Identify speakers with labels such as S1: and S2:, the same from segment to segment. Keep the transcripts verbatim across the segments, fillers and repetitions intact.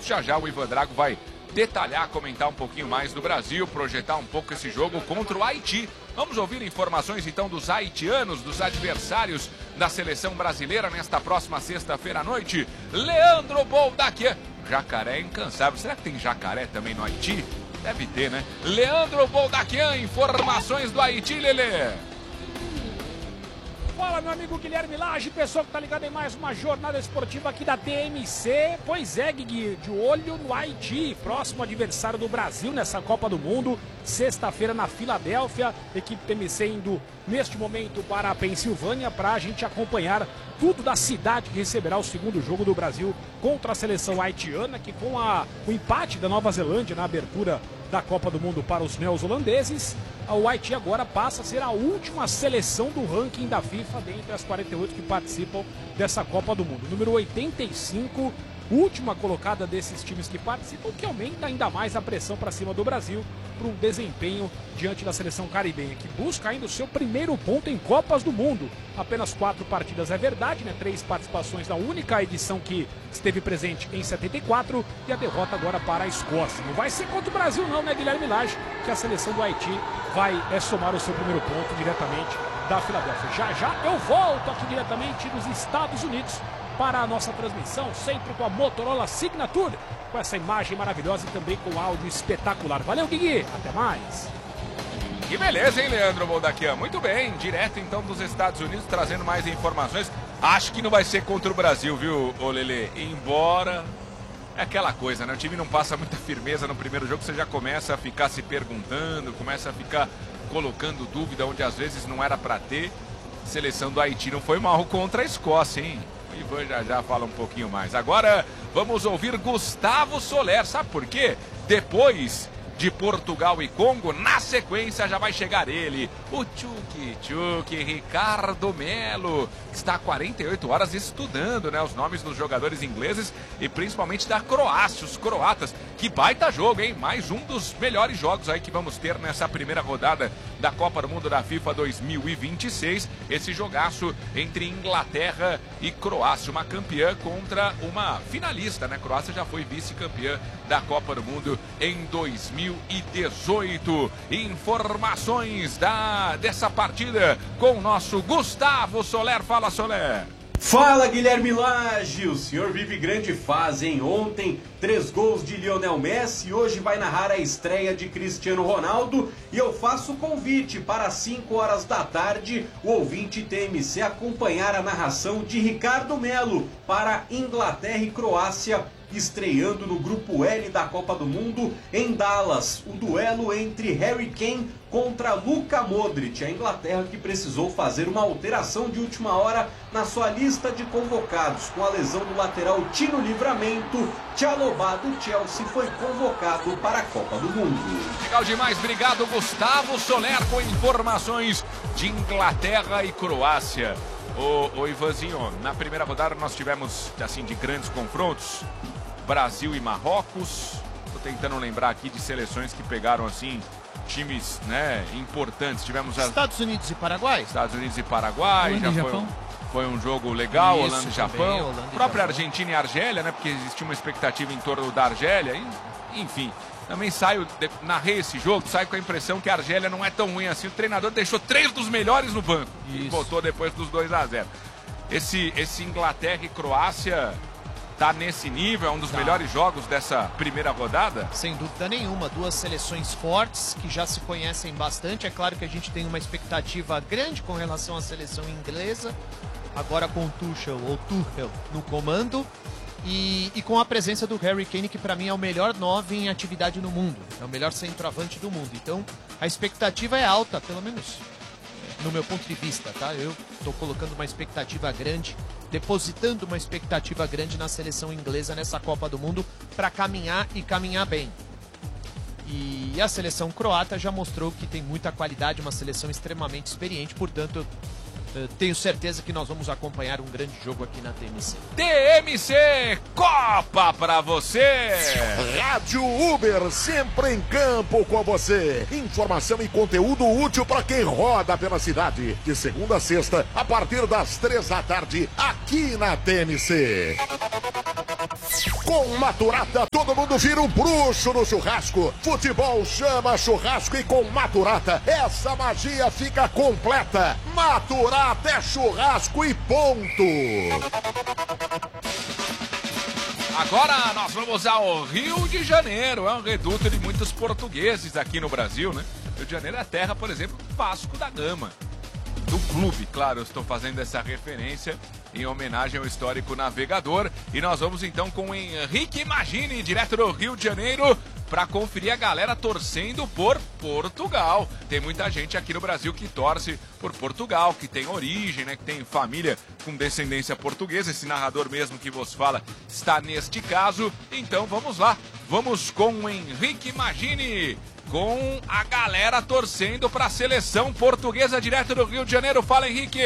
S1: Já já o Ivan Drago vai detalhar, comentar um pouquinho mais do Brasil, projetar um pouco esse jogo contra o Haiti. Vamos ouvir informações então dos haitianos, dos adversários da seleção brasileira nesta próxima sexta-feira à noite. Leandro Boldaquian, jacaré incansável. Será que tem jacaré também no Haiti? Deve ter, né? Leandro Boldaquian, informações do Haiti, Lelê.
S2: Fala, meu amigo Guilherme Lage, pessoal que tá ligado em mais uma jornada esportiva aqui da T M C. Pois é, Guigui, de olho no Haiti, próximo adversário do Brasil nessa Copa do Mundo. Sexta-feira na Filadélfia, equipe T M C indo neste momento para a Pensilvânia para a gente acompanhar tudo da cidade que receberá o segundo jogo do Brasil contra a seleção haitiana, que com a, o empate da Nova Zelândia na abertura da Copa do Mundo para os neozelandeses, o Haiti agora passa a ser a última seleção do ranking da FIFA dentre as quarenta e oito que participam dessa Copa do Mundo. Número oitenta e cinco, última colocada desses times que participam, que aumenta ainda mais a pressão para cima do Brasil para um desempenho diante da seleção caribenha, que busca ainda o seu primeiro ponto em Copas do Mundo. Apenas quatro partidas é verdade, né? Três participações na única edição que esteve presente em setenta e quatro, e a derrota agora para a Escócia. Não vai ser contra o Brasil não, né, Guilherme Lage, que a seleção do Haiti vai é, somar o seu primeiro ponto diretamente da Filadélfia. Já já eu volto aqui diretamente dos Estados Unidos para a nossa transmissão, sempre com a Motorola Signature, com essa imagem maravilhosa e também com áudio espetacular. Valeu, Guigui, até mais.
S1: Que beleza, hein, Leandro Boldaquian? Muito bem, direto então dos Estados Unidos, trazendo mais informações. Acho que não vai ser contra o Brasil, viu, ô Lelê? Embora é aquela coisa, né? O time não passa muita firmeza no primeiro jogo, você já começa a ficar se perguntando, começa a ficar colocando dúvida onde às vezes não era para ter. A seleção do Haiti não foi mal contra a Escócia, hein? O Ivan já já fala um pouquinho mais. Agora vamos ouvir Gustavo Soler. Sabe por quê? Depois de Portugal e Congo, na sequência já vai chegar ele, o Tchuki Tchuki, Ricardo Melo, que está há quarenta e oito horas estudando, né, os nomes dos jogadores ingleses e principalmente da Croácia, os croatas. Que baita jogo, hein? Mais um dos melhores jogos aí que vamos ter nessa primeira rodada da Copa do Mundo da FIFA dois mil e vinte e seis. Esse jogaço entre Inglaterra e Croácia, uma campeã contra uma finalista, né? Croácia já foi vice-campeã da Copa do Mundo em dois mil e dezoito. Informações da, dessa partida com o nosso Gustavo Soler. Fala, Soler.
S3: Fala, Guilherme Lage, o senhor vive grande fase, hein? Ontem, três gols de Lionel Messi, hoje vai narrar a estreia de Cristiano Ronaldo e eu faço o convite para cinco horas da tarde, o ouvinte T M C acompanhar a narração de Ricardo Melo para Inglaterra e Croácia, estreando no Grupo L da Copa do Mundo em Dallas, o duelo entre Harry Kane contra Luka Modric, a Inglaterra que precisou fazer uma alteração de última hora na sua lista de convocados, com a lesão do lateral Tino Livramento. Chalobah do Chelsea foi convocado para a Copa do Mundo.
S1: Legal demais, obrigado Gustavo Soler com informações de Inglaterra e Croácia. Ô, ô Ivanzinho, na primeira rodada nós tivemos, assim, de grandes confrontos, Brasil e Marrocos. Tô tentando lembrar aqui de seleções que pegaram, assim, times, né, importantes. Tivemos a...
S4: Estados Unidos e Paraguai.
S1: Estados Unidos e Paraguai.
S4: Holanda
S1: já
S4: e
S1: foi,
S4: Japão.
S1: Um, foi um jogo legal,
S4: Isso,
S1: Holanda e
S4: também,
S1: Japão.
S4: Holanda e
S1: Própria
S4: Japão.
S1: Argentina e Argélia, né, porque existia uma expectativa em torno da Argélia. E, enfim, também saio, narrei esse jogo, saio com a impressão que a Argélia não é tão ruim assim. O treinador deixou três dos melhores no banco. Isso. E botou depois dos dois a zero. Esse, esse Inglaterra e Croácia tá nesse nível, é um dos tá. melhores jogos dessa primeira rodada?
S4: Sem dúvida nenhuma, duas seleções fortes que já se conhecem bastante. É claro que a gente tem uma expectativa grande com relação à seleção inglesa, agora com o Tuchel, ou Tuchel no comando, e, e com a presença do Harry Kane, que para mim é o melhor nove em atividade no mundo, é o melhor centroavante do mundo. Então a expectativa é alta, pelo menos no meu ponto de vista, tá? Eu estou colocando uma expectativa grande, depositando uma expectativa grande na seleção inglesa nessa Copa do Mundo para caminhar e caminhar bem. E a seleção croata já mostrou que tem muita qualidade, uma seleção extremamente experiente, portanto, eu tenho certeza que nós vamos acompanhar um grande jogo aqui na T M C.
S1: T M C Copa pra você!
S5: Rádio Uber, sempre em campo com você. Informação e conteúdo útil para quem roda pela cidade. De segunda a sexta, a partir das três da tarde, aqui na T M C. Com Maturata, todo mundo vira um bruxo no churrasco. Futebol chama churrasco e com Maturata, essa magia fica completa. Maturata é churrasco e ponto.
S1: Agora nós vamos ao Rio de Janeiro. É um reduto de muitos portugueses aqui no Brasil, né? Rio de Janeiro é a terra, por exemplo, do Vasco da Gama. Do clube, claro, eu estou fazendo essa referência em homenagem ao histórico navegador. E nós vamos então com o Henrique Magini, direto do Rio de Janeiro, para conferir a galera torcendo por Portugal. Tem muita gente aqui no Brasil que torce por Portugal, que tem origem, né, que tem família com descendência portuguesa. Esse narrador mesmo que vos fala está neste caso. Então vamos lá, vamos com o Henrique Magini, com a galera torcendo para a seleção portuguesa direto do Rio de Janeiro. Fala, Henrique.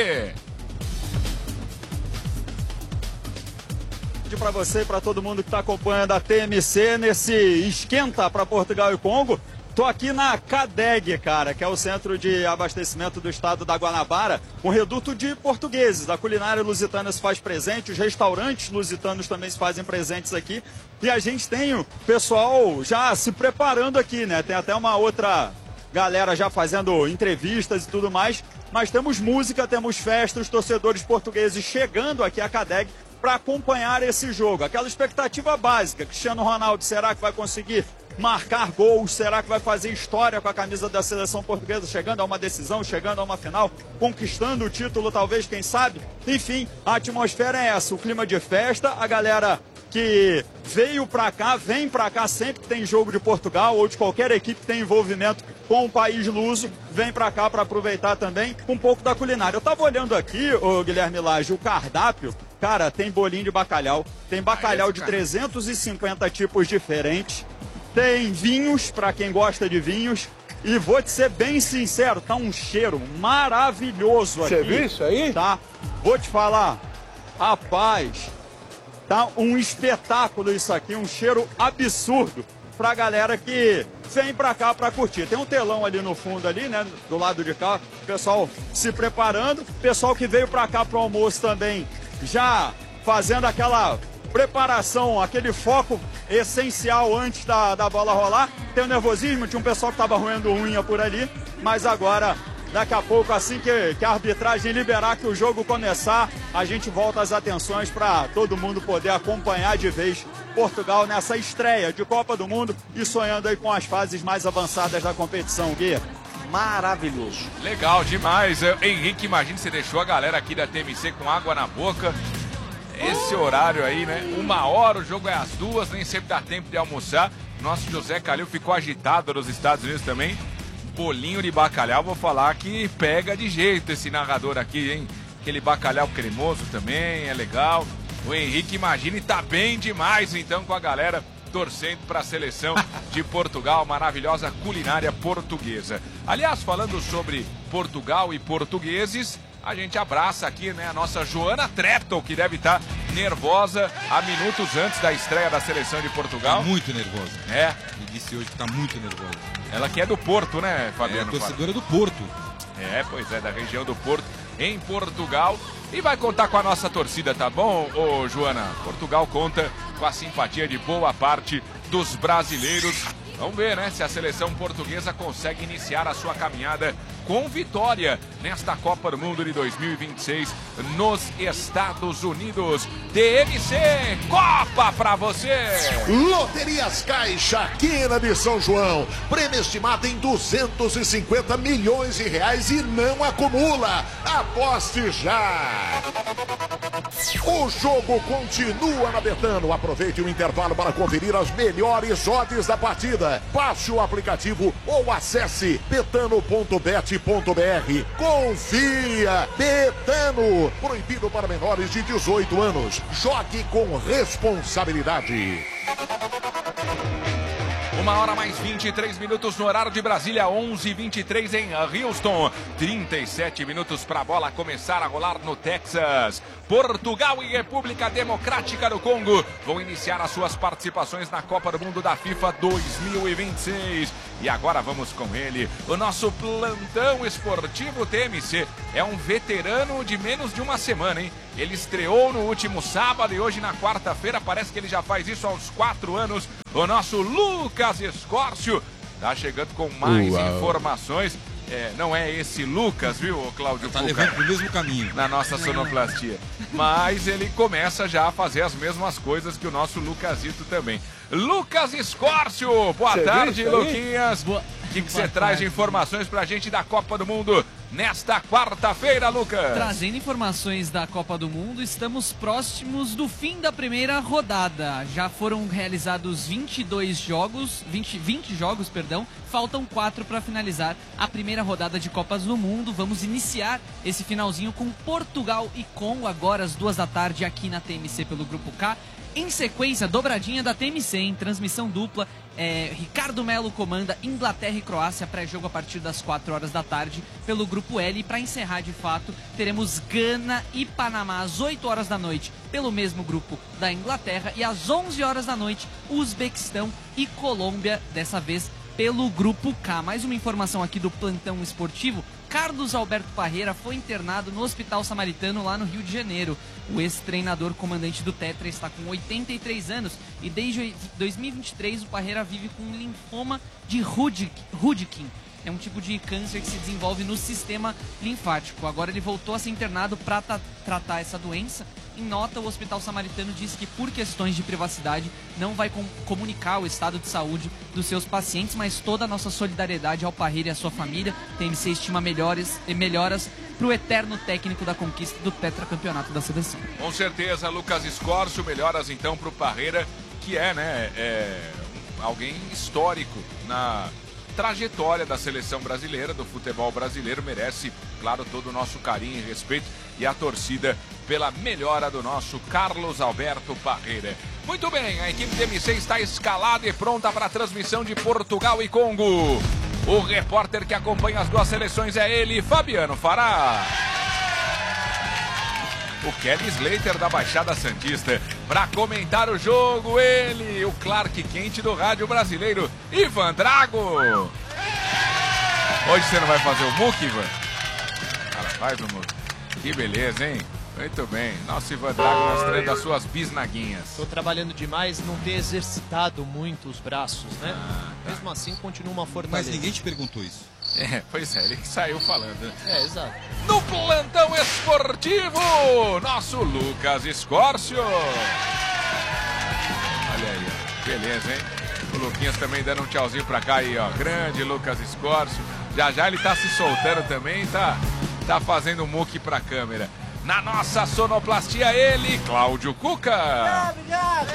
S6: Para você e para todo mundo que está acompanhando a T M C nesse esquenta para Portugal e Congo. Tô aqui na CADEG, cara, que é o centro de abastecimento do estado da Guanabara, um reduto de portugueses. A culinária lusitana se faz presente, os restaurantes lusitanos também se fazem presentes aqui. E a gente tem o pessoal já se preparando aqui, né? Tem até uma outra galera já fazendo entrevistas e tudo mais. Mas temos música, temos festa, os torcedores portugueses chegando aqui à CADEG para acompanhar esse jogo. Aquela expectativa básica. Cristiano Ronaldo, será que vai conseguir marcar gols? Será que vai fazer história com a camisa da seleção portuguesa, chegando a uma decisão, chegando a uma final, conquistando o título, talvez, quem sabe? Enfim, a atmosfera é essa, o clima de festa, a galera que veio para cá, vem para cá sempre que tem jogo de Portugal ou de qualquer equipe que tem envolvimento com o país luso, vem para cá para aproveitar também um pouco da culinária. Eu estava olhando aqui, ô Guilherme Lage, o cardápio. Cara, tem bolinho de bacalhau, tem bacalhau de trezentos e cinquenta tipos diferentes, tem vinhos, para quem gosta de vinhos, e vou te ser bem sincero, tá um cheiro maravilhoso aqui.
S7: Você viu isso aí?
S6: Tá, vou te falar, rapaz, tá um espetáculo isso aqui, um cheiro absurdo pra galera que vem pra cá pra curtir. Tem um telão ali no fundo ali, né, do lado de cá, o pessoal se preparando, pessoal que veio pra cá pro almoço também, já fazendo aquela preparação, aquele foco essencial antes da, da bola rolar. Tem o nervosismo, tinha um pessoal que estava roendo unha por ali, mas agora, daqui a pouco, assim que, que a arbitragem liberar, que o jogo começar, a gente volta as atenções para todo mundo poder acompanhar de vez Portugal nessa estreia de Copa do Mundo e sonhando aí com as fases mais avançadas da competição, Gui.
S7: Maravilhoso.
S1: Legal demais. Henrique, imagina, você deixou a galera aqui da T M C com água na boca. Esse horário aí, né? Uma hora, o jogo é às duas, nem sempre dá tempo de almoçar. Nosso José Calil ficou agitado nos Estados Unidos também. Bolinho de bacalhau, vou falar que pega de jeito esse narrador aqui, hein? Aquele bacalhau cremoso também, é legal. O Henrique, imagine, tá bem demais então com a galera torcendo para a seleção de Portugal, maravilhosa culinária portuguesa. Aliás, falando sobre Portugal e portugueses, a gente abraça aqui, né, a nossa Joana Treptow, que deve estar nervosa há minutos antes da estreia da seleção de Portugal.
S8: Tá muito nervosa.
S1: É.
S8: Me disse hoje que tá muito nervosa.
S1: Ela que é do Porto, né, Fabiano?
S8: É, torcedora do Porto.
S1: É, pois é, da região do Porto, em Portugal. E vai contar com a nossa torcida, tá bom, ô Joana? Portugal conta com a simpatia de boa parte dos brasileiros. Vamos ver, né, se a seleção portuguesa consegue iniciar a sua caminhada com vitória nesta Copa do Mundo de dois mil e vinte e seis nos Estados Unidos. T M C Copa pra você!
S5: Loterias Caixa, Quina de São João. Prêmio estimado em duzentos e cinquenta milhões de reais e não acumula. Aposte já! O jogo continua na Betano. Aproveite o intervalo para conferir as melhores odds da partida. Baixe o aplicativo ou acesse betano ponto bet ponto br. Confia! Betano! Proibido para menores de dezoito anos. Jogue com responsabilidade.
S1: Uma hora mais vinte e três minutos no horário de Brasília, onze e vinte e três em Houston. trinta e sete minutos para a bola começar a rolar no Texas. Portugal e República Democrática do Congo vão iniciar as suas participações na Copa do Mundo da FIFA dois mil e vinte e seis. E agora vamos com ele, o nosso plantão esportivo T M C. É um veterano de menos de uma semana, hein? Ele estreou no último sábado e hoje na quarta-feira, parece que ele já faz isso há uns quatro anos. O nosso Lucas Escórcio tá chegando com mais Uau. informações. É, não é esse Lucas, viu, Cláudio?
S8: Tá levando pro mesmo caminho.
S1: Na nossa sonoplastia. Mas ele começa já a fazer as mesmas coisas que o nosso Lucasito também. Lucas Escórcio, boa Você tarde, Luquinhas. O que você traz de informações pra gente da Copa do Mundo nesta quarta-feira, Lucas?
S9: Trazendo informações da Copa do Mundo, estamos próximos do fim da primeira rodada. Já foram realizados vinte e dois jogos, vinte, vinte jogos, perdão. Faltam quatro para finalizar a primeira rodada de Copas do Mundo. Vamos iniciar esse finalzinho com Portugal e Congo, agora às duas da tarde aqui na T M C pelo Grupo K. Em sequência, dobradinha da T M C, em transmissão dupla. É, Ricardo Melo comanda Inglaterra e Croácia, pré-jogo a partir das quatro horas da tarde pelo Grupo L. E para encerrar de fato, teremos Gana e Panamá às oito horas da noite pelo mesmo grupo da Inglaterra. E às onze horas da noite, Uzbequistão e Colômbia, dessa vez pelo Grupo K. Mais uma informação aqui do plantão esportivo. Carlos Alberto Parreira foi internado no Hospital Samaritano lá no Rio de Janeiro. O ex-treinador comandante do Tetra está com oitenta e três anos e desde dois mil e vinte e três o Parreira vive com linfoma de Hodgkin. É um tipo de câncer que se desenvolve no sistema linfático. Agora ele voltou a ser internado para tra tratar essa doença. Em nota, o Hospital Samaritano disse que por questões de privacidade não vai com comunicar o estado de saúde dos seus pacientes, mas toda a nossa solidariedade ao Parreira e à sua família. T M C estima melhores, melhoras para o eterno técnico da conquista do tetracampeonato da seleção.
S1: Com certeza, Lucas Escórcio, melhoras então para o Parreira, que é, né, é alguém histórico na trajetória da seleção brasileira, do futebol brasileiro, merece, claro, todo o nosso carinho e respeito e a torcida pela melhora do nosso Carlos Alberto Parreira. Muito bem, a equipe T M C está escalada e pronta para a transmissão de Portugal e Congo. O repórter que acompanha as duas seleções é ele, Fabiano Fará. O Kelly Slater da Baixada Santista. Para comentar o jogo, ele, o Clark Quente do rádio brasileiro, Ivan Drago. Hoje você não vai fazer o muque, Ivan? Cara, faz o muque. Que beleza, hein? Muito bem. Nosso Ivan Drago mostrando as suas bisnaguinhas.
S4: Estou trabalhando demais, não ter exercitado muito os braços, né? Ah, tá. Mesmo assim, continua uma fortaleza.
S8: Mas ninguém te perguntou isso.
S1: É, pois é, ele que saiu falando.
S4: É, exato.
S1: No plantão esportivo, nosso Lucas Escórcio. Olha aí, ó. Beleza, hein? O Luquinhas também dando um tchauzinho pra cá aí, ó. Grande Lucas Escórcio. Já já ele tá se soltando também, tá, tá fazendo um muque pra câmera. Na nossa sonoplastia, ele, Cláudio Cuca. Obrigado.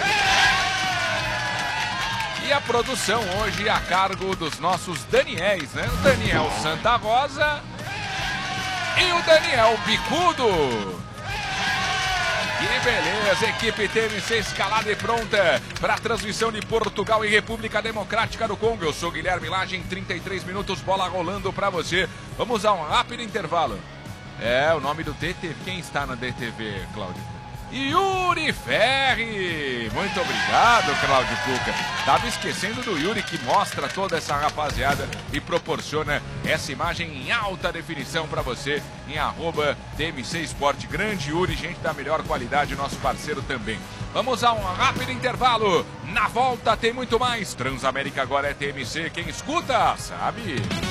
S1: E a produção hoje a cargo dos nossos Daniéis, né? O Daniel Santa Rosa e o Daniel Bicudo. Que beleza, equipe T M C escalada e pronta para a transmissão de Portugal e República Democrática do Congo. Eu sou Guilherme Lage, em trinta e três minutos, bola rolando para você. Vamos a um rápido intervalo. É, o nome do D T V, quem está na D T V, Cláudio? Yuri Ferri. Muito obrigado, Cláudio Cuca. Tava esquecendo do Yuri, que mostra toda essa rapaziada e proporciona essa imagem em alta definição para você em arroba T M C Esporte. Grande Yuri, gente da melhor qualidade, nosso parceiro também. Vamos a um rápido intervalo. Na volta tem muito mais. Transamérica agora é T M C. Quem escuta, sabe?